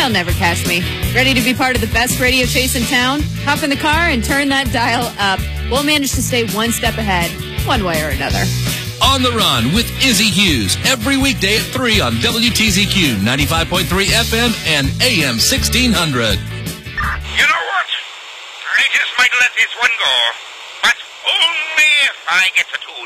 They'll never catch me. Ready to be part of the best radio chase in town? Hop in the car and turn that dial up. We'll manage to stay one step ahead, one way or another. On the Run with Izzy Hughes, every weekday at 3 on WTZQ 95.3 FM and AM 1600. You know what? I just might let this one go, but only if I get the tool.